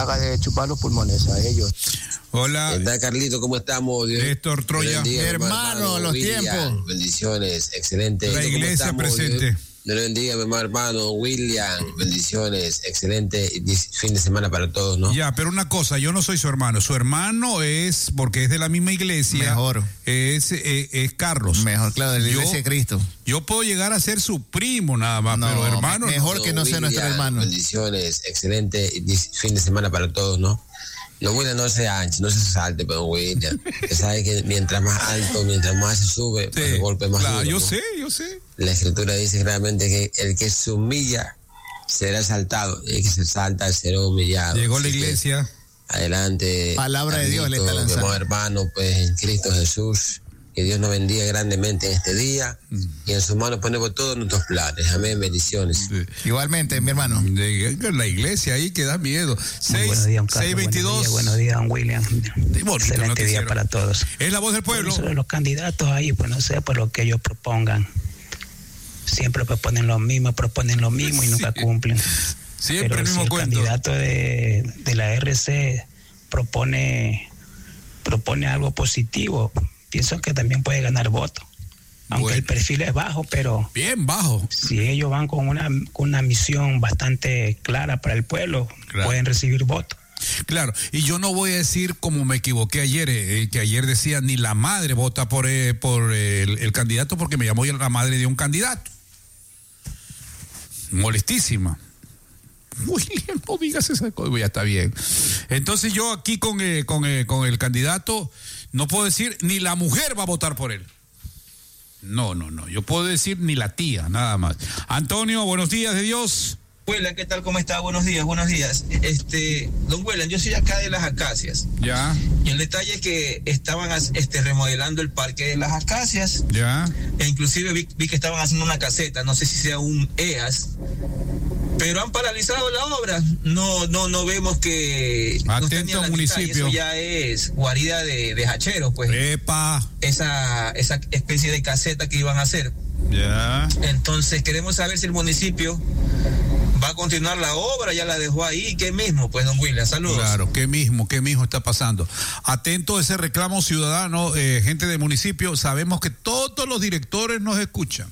haga de chupar los pulmones a ellos. Hola. ¿Qué tal, Carlito? ¿Cómo estamos? Héctor Troya. Día, hermano, los William. tiempos. Bendiciones, excelente. La iglesia presente. Dios le bendiga, mi hermano William. Bendiciones, excelente fin de semana para todos, ¿no? Ya, pero una cosa, yo no soy su hermano. Su hermano es, porque es de la misma iglesia. Mejor. Es Carlos. Mejor, claro, de la iglesia de Cristo. Yo puedo llegar a ser su primo nada más, No, pero hermano. mejor que no sea nuestro hermano. Bendiciones, excelente fin de semana para todos, ¿no? No, William, no se anche, no se salte, pero William. Usted sabe que mientras más alto, mientras más se sube, Sí, el golpe más claro, duro. yo ¿no? sé. La escritura dice realmente que el que se humilla será exaltado, y el que se exalta será humillado. Llegó la Así que, iglesia. adelante. Palabra de Dios le está lanzando. Mi hermano, pues en Cristo Jesús. Que Dios nos bendiga grandemente en este día. Y en sus manos ponemos todos nuestros planes. Amén, bendiciones. Igualmente, mi hermano. La iglesia ahí que da miedo. Buenos días, Carlos. 622. Buenos días, don William. Excelente día para todos. Es la voz del pueblo. Sobre los candidatos ahí, pues no sé, por lo que ellos propongan. Siempre proponen lo mismo y nunca cumplen. Siempre pero el mismo si el cuento. candidato de la RC propone algo positivo, pienso que también puede ganar votos. Aunque Bueno. el perfil es bajo, pero Bien bajo. si ellos van con una misión bastante clara para el pueblo, Claro. pueden recibir votos. Claro, y yo no voy a decir como me equivoqué ayer, que ayer decía ni la madre vota por el candidato porque me llamó la madre de un candidato. Molestísima. William, no digas esa cosa, ya está bien. Entonces yo aquí con el candidato no puedo decir ni la mujer va a votar por él. No, yo puedo decir ni la tía, nada más. Antonio, buenos días de Dios. William, ¿qué tal? ¿Cómo está? Buenos días. Don William, yo soy acá de Las Acacias. Ya. Y el detalle es que estaban remodelando el parque de Las Acacias. Ya. E inclusive vi que estaban haciendo una caseta, no sé si sea un EAS. Pero han paralizado la obra. No vemos que... Atento, municipio. Eso ya es guarida de hacheros, pues. Epa. Esa especie de caseta que iban a hacer. Ya. Entonces queremos saber si el municipio va a continuar la obra, ya la dejó ahí, ¿qué mismo? Pues, don William, saludos. Claro, ¿qué mismo está pasando? Atento a ese reclamo ciudadano, gente del municipio, sabemos que todos los directores nos escuchan.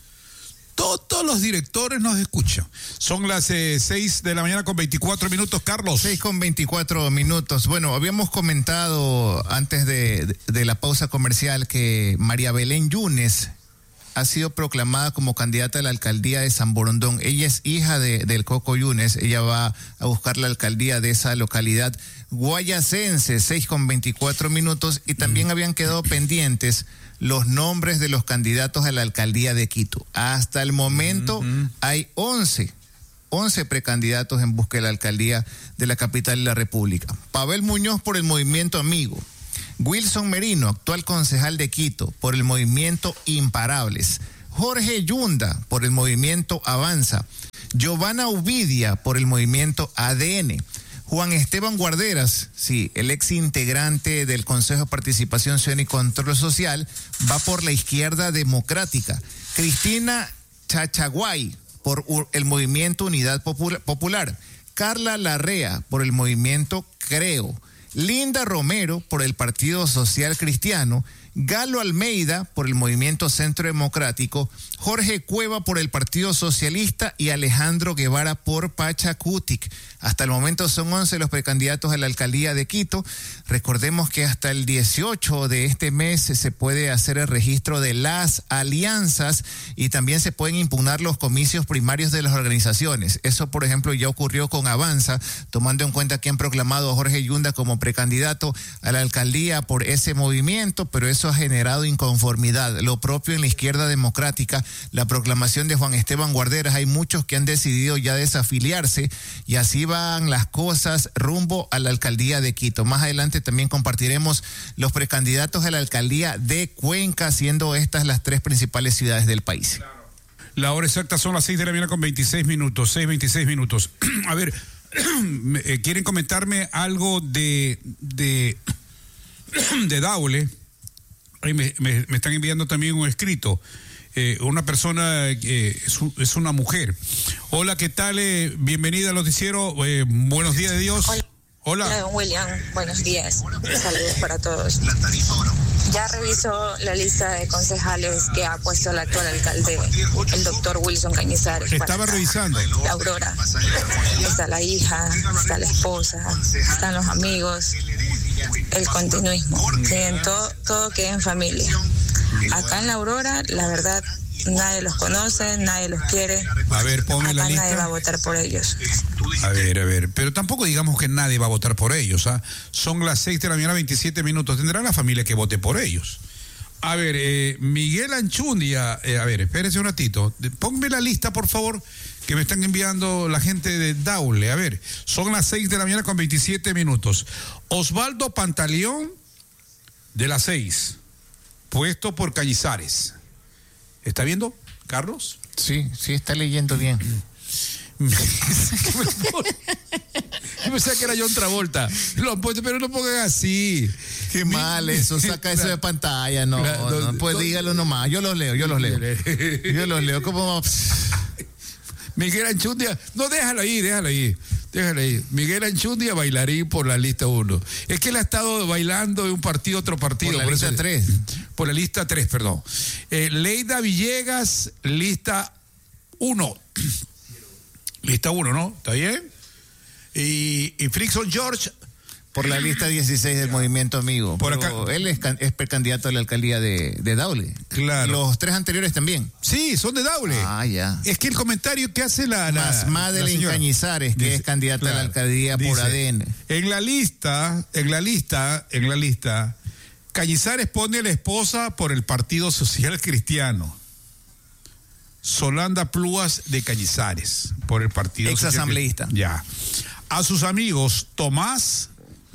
Todos los directores nos escuchan. Son las 6 de la mañana con 24 minutos, Carlos. 6 con 24 minutos. Bueno, habíamos comentado antes de la pausa comercial que María Belén Yunes ha sido proclamada como candidata a la alcaldía de San Borondón. Ella es hija del Coco Yunes. Ella va a buscar la alcaldía de esa localidad guayacense. 6 con 24 minutos. Y también habían quedado pendientes los nombres de los candidatos a la alcaldía de Quito. Hasta el momento hay 11 precandidatos en busca de la alcaldía de la capital de la República. Pavel Muñoz por el Movimiento Amigo. Wilson Merino, actual concejal de Quito, por el Movimiento Imparables. Jorge Yunda, por el Movimiento Avanza. Giovanna Uvidia, por el Movimiento ADN. Juan Esteban Guarderas, sí, el ex integrante del Consejo de Participación Ciudadana y Control Social, va por la Izquierda Democrática. Cristina Chachaguay, por el Movimiento Unidad Popular. Carla Larrea, por el Movimiento Creo. Linda Romero, por el Partido Social Cristiano. Galo Almeida, por el Movimiento Centro Democrático. Jorge Cueva, por el Partido Socialista. Y Alejandro Guevara, por Pachacutic. Hasta el momento son 11 los precandidatos a la alcaldía de Quito. Recordemos que hasta el 18 de este mes se puede hacer el registro de las alianzas y también se pueden impugnar los comicios primarios de las organizaciones. Eso, por ejemplo, ya ocurrió con Avanza, tomando en cuenta que han proclamado a Jorge Yunda como precandidato a la alcaldía por ese movimiento, pero eso ha generado inconformidad. Lo propio en la Izquierda Democrática, la proclamación de Juan Esteban Guarderas, hay muchos que han decidido ya desafiliarse y así van las cosas rumbo a la alcaldía de Quito. Más adelante también compartiremos los precandidatos a la alcaldía de Cuenca, siendo estas las 3 principales ciudades del país. La hora exacta son las 6 de la mañana con 26 minutos, 6:26 minutos. A ver, ¿quieren comentarme algo de Daule? Me están enviando también un escrito. Una persona es una mujer. Hola, ¿qué tal? Bienvenida al noticiero. Buenos días de Dios. Hola. Don William, buenos días. Saludos para todos. Ya revisó la lista de concejales que ha puesto el actual alcalde, el doctor Wilson Cañizares. Estaba revisando. La Aurora. Está la hija, está la esposa, están los amigos, el continuismo. Tienen todo queda en familia. Acá en la Aurora, la verdad, nadie los conoce, nadie los quiere. A ver, ponme la Acá lista. nadie va a votar por ellos. A ver, pero tampoco digamos que nadie va a votar por ellos, ¿ah? Son las 6 de la mañana, 27 minutos. Tendrá la familia que vote por ellos. A ver, Miguel Anchundia, a ver, espérese un ratito. Ponme la lista, por favor, que me están enviando la gente de Daule. A ver, son las 6 de la mañana con 27 minutos. Osvaldo Pantaleón, de las 6, puesto por Cañizares. ¿Está viendo, Carlos? Sí, está leyendo bien. Yo pensaba que era John Travolta. Pero no pongan así. Qué mal eso, saca eso de pantalla. No, pues dígalo nomás. Yo los leo. Yo los leo. ¿Cómo? Miguel Anchundia, no, déjalo ahí. Miguel Anchundia, bailarín por la lista 1. Es que él ha estado bailando de un partido a otro partido. Por la lista 3. Por la lista 3, perdón. Leida Villegas, lista 1. Lista 1, ¿no? ¿Está bien? Y Frickson George. Por la lista 16 del Movimiento Amigo. Por acá. Él es precandidato a la alcaldía de Daule. Claro. Los 3 anteriores también. Sí, son de Daule. Ah, ya. Es que el comentario que hace Más Madeleine Cañizares, que es candidata a la alcaldía por ADN. En la lista, Cañizares pone a la esposa por el Partido Social Cristiano. Solanda Plúas de Cañizares, por el Partido Social Exasambleísta. Ya. A sus amigos Tomás,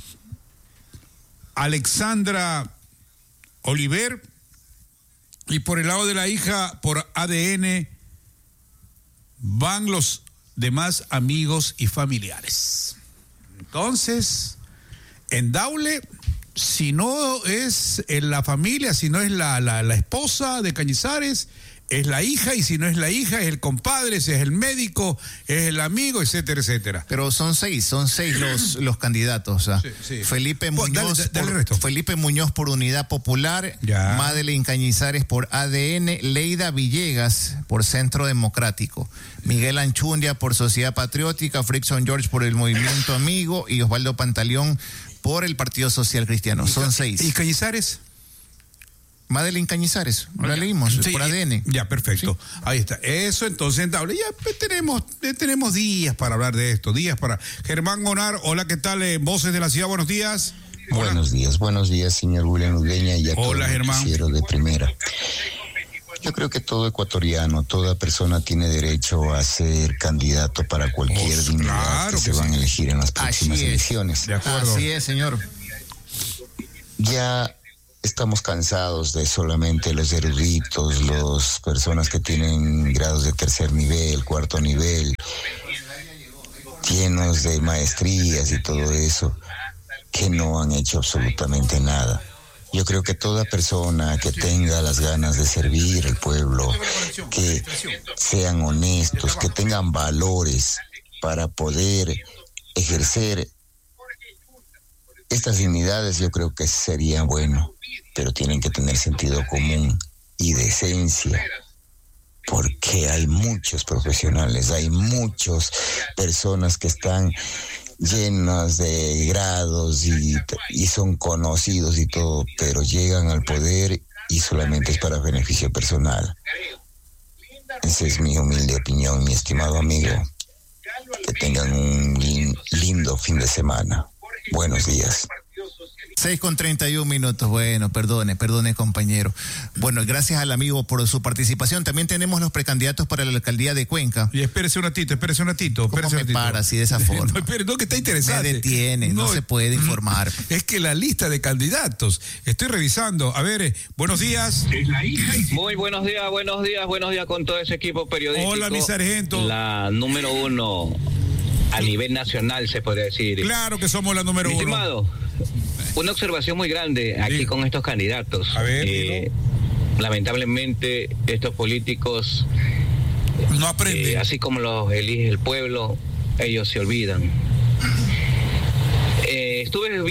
Alexandra Oliver, y por el lado de la hija, por ADN, van los demás amigos y familiares. Entonces, en Daule, si no es en la familia, si no es la esposa de Cañizares, es la hija, y si no es la hija, es el compadre, si es el médico, es el amigo, etcétera, etcétera. Pero son seis los candidatos. O sea, sí. Felipe Muñoz, dale resto. Felipe Muñoz por Unidad Popular, Ya. Madeleine Cañizares por ADN, Leida Villegas por Centro Democrático, Miguel Anchundia por Sociedad Patriótica, Frickson George por el Movimiento Amigo y Osvaldo Pantaleón por el Partido Social Cristiano. Son 6. ¿Y Cañizares? Madeleine Cañizares, la leímos, Sí, por ADN. Ya, perfecto. Sí. Ahí está. Eso entonces, ya tenemos días para hablar de esto, Germán Gonar, hola, ¿qué tal? Voces de la Ciudad, buenos días. Hola. Buenos días, señor William Udeña y a todo el Germán. noticiero de primera. Yo creo que todo ecuatoriano, toda persona tiene derecho a ser candidato para cualquier dignidad que se van a elegir en las próximas elecciones. De acuerdo. Así es, señor. Ya estamos cansados de solamente los eruditos, las personas que tienen grados de 3er nivel, 4º nivel, llenos de maestrías y todo eso, que no han hecho absolutamente nada. Yo creo que toda persona que tenga las ganas de servir al pueblo, que sean honestos, que tengan valores para poder ejercer estas dignidades, yo creo que sería bueno, pero tienen que tener sentido común y decencia, porque hay muchos profesionales, hay muchas personas que están llenas de grados y son conocidos y todo, pero llegan al poder y solamente es para beneficio personal. Esa es mi humilde opinión, mi estimado amigo. Que tengan un lindo fin de semana. Buenos días. 6:31. Bueno, perdone, compañero. Bueno, gracias al amigo por su participación. También tenemos los precandidatos para la alcaldía de Cuenca. Y espérese un ratito. ¿Cómo me para así de esa forma? No, espere, no, que está interesante. Me detiene, no se puede informar. Es que la lista de candidatos, estoy revisando. A ver, buenos días. Muy buenos días con todo ese equipo periodístico. Hola, mi sargento. La número 1 a nivel nacional, se podría decir. Claro que somos la número 1. Estimado, una observación muy grande aquí con estos candidatos. A ver, lamentablemente estos políticos no aprenden. así como los elige el pueblo, ellos se olvidan.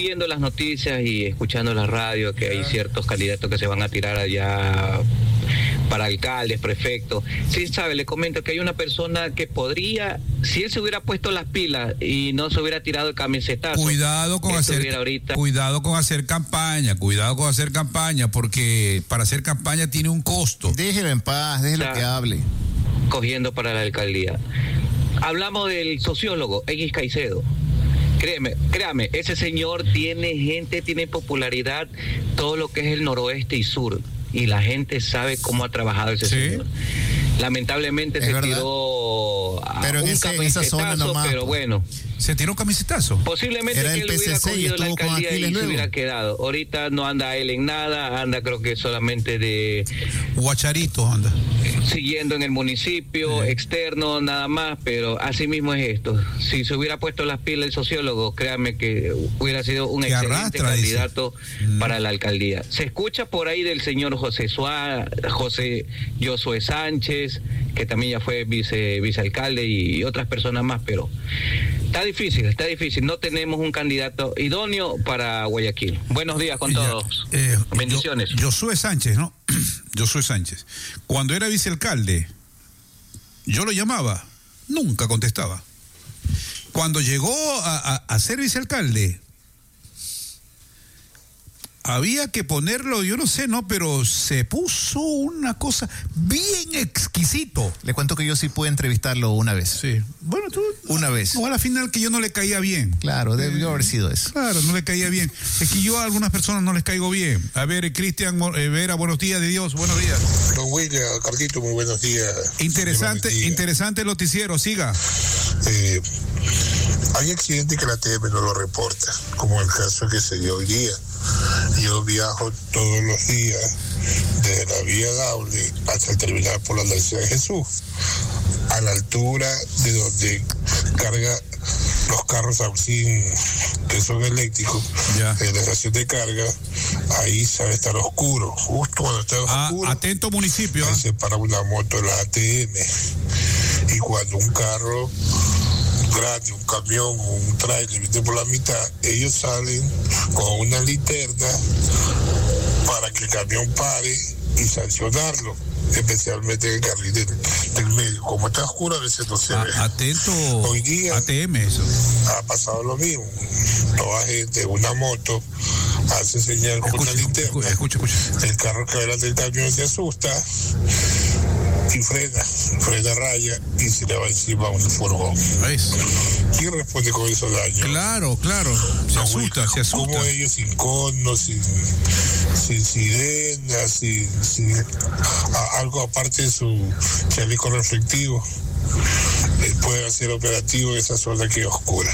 viendo las noticias y escuchando la radio que hay ciertos candidatos que se van a tirar allá para alcaldes, prefectos. Sí, sabe, le comento que hay una persona que podría, si él se hubiera puesto las pilas y no se hubiera tirado el camisetazo. Cuidado con hacer campaña, porque para hacer campaña tiene un costo. Déjelo en paz, déjelo que hable. Cogiendo para la alcaldía. Hablamos del sociólogo X Caicedo. Créame, ese señor tiene gente, tiene popularidad, todo lo que es el noroeste y sur, y la gente sabe cómo ha trabajado ese señor. Lamentablemente se tiró pero un camisetazo, pero bueno. ¿Se tiró un camisetazo? Posiblemente que él hubiera cogido la alcaldía y se hubiera quedado. Ahorita no anda él en nada, anda creo que solamente de... Guacharito anda. Siguiendo en el municipio, externo, nada más, pero así mismo es esto. Si se hubiera puesto las pilas el sociólogo, créanme que hubiera sido un excelente candidato para la alcaldía. Se escucha por ahí del señor José Josué Sánchez, que también ya fue vicealcalde y otras personas más, pero está difícil. No tenemos un candidato idóneo para Guayaquil. Buenos días con todos. Bendiciones. Josué Sánchez, ¿no? Josué Sánchez. Cuando era vicealcalde, yo lo llamaba, nunca contestaba. Cuando llegó a ser vicealcalde, había que ponerlo, yo no sé, ¿no? Pero se puso una cosa bien exquisito. Le cuento que yo sí pude entrevistarlo una vez. Sí. Bueno, tú... Una vez. O a la final que yo no le caía bien. Claro, debió haber sido eso. Claro, no le caía bien. Es que yo a algunas personas no les caigo bien. A ver, Cristian Vera, buenos días de Dios, buenos días. Don William, Carlito, muy buenos días. Interesante el noticiero, siga. Hay accidentes que la TM no lo reporta, como el caso que se dio hoy día. Yo viajo todos los días desde la vía Daule hasta el terminal por la Iglesia de Jesús, a la altura de donde carga los carros Auxin que son eléctricos, en la estación de carga. Ahí sabe estar oscuro, justo cuando está oscuro. Atento municipio. Ahí se para una moto de la ATM, y cuando un carro grande, un camión o un trailer viene por la mitad, ellos salen con una linterna para que el camión pare y sancionarlo, especialmente en el carril del medio. Como está oscuro, a veces no se ve. Atento. Hoy día ATM, eso. Ha pasado lo mismo. Toda gente, una moto, hace señal con una linterna. Escucha. El carro que va delante del camión se asusta y frena raya y se le va encima un furgón. ¿Quién responde con esos daños? Claro, se asusta. Como ellos sin conos, sin sirenas, sin algo aparte de su chaleco reflectivo, pueden hacer operativo en esa zona que es oscura.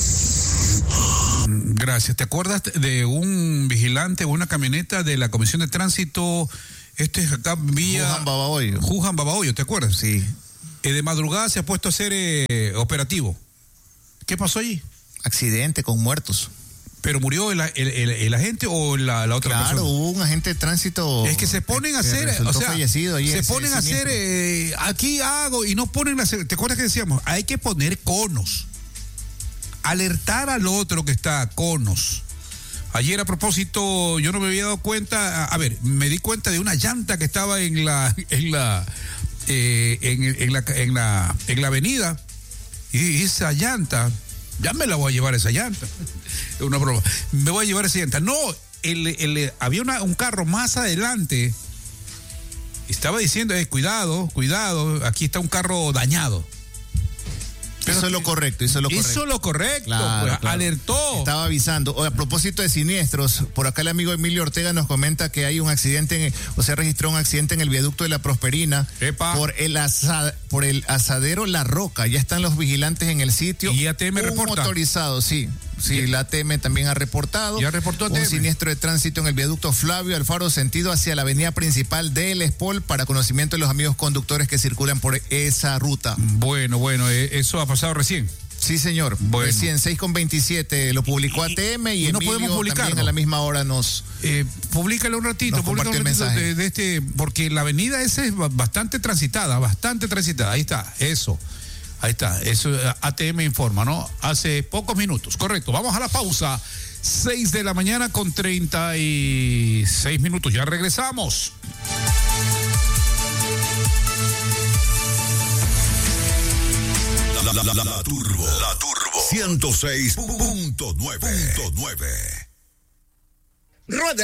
Gracias. ¿Te acuerdas de un vigilante o una camioneta de la Comisión de Tránsito? Este es acá vía Juján Babahoyo, ¿te acuerdas? Sí. De madrugada se ha puesto a hacer operativo. ¿Qué pasó allí? Accidente con muertos. ¿Pero murió el agente o la otra persona? Claro, hubo un agente de tránsito. Es que se ponen a hacer, fallecido allí, se ponen a hacer, aquí hago, y no ponen ¿te acuerdas que decíamos? Hay que poner conos. Alertar al otro que está, conos. Ayer, a propósito, yo no me había dado cuenta, me di cuenta de una llanta que estaba en la avenida, y esa llanta, ya me la voy a llevar esa llanta. Es una broma. Me voy a llevar esa llanta. No, había un carro más adelante, estaba diciendo, cuidado, aquí está un carro dañado. Pero hizo lo correcto. Claro. Alertó. Estaba avisando. A propósito de siniestros, por acá el amigo Emilio Ortega nos comenta que hay un accidente, se registró un accidente en el viaducto de la Prosperina. Por el asadero La Roca. Ya están los vigilantes en el sitio. Y ATM reporta. Motorizado, sí. Sí, la ATM también ha reportado. Ya reportó ATM. Un siniestro de tránsito en el viaducto Flavio Alfaro, sentido hacia la avenida principal del Espol, para conocimiento de los amigos conductores que circulan por esa ruta. Bueno, eso ha pasado recién. Sí, señor. Recién, 6:27 lo publicó ATM y no podemos publicarlo. También a la misma hora nos... Públicalo un ratito, el mensaje. Porque la avenida esa es bastante transitada. Ahí está, eso ATM informa, ¿no? Hace pocos minutos, correcto. Vamos a la pausa. 6 de la mañana con 36 minutos. Ya regresamos. La Turbo 106.9.